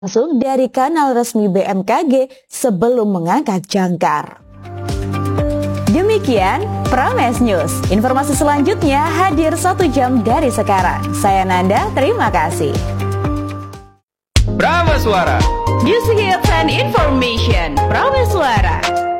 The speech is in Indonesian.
langsung dari kanal resmi BMKG sebelum mengangkat jangkar. Demikian Prames News. Informasi selanjutnya hadir 1 jam dari sekarang. Saya Nanda, terima kasih. Prameswara. Music Hits and Information. Prameswara.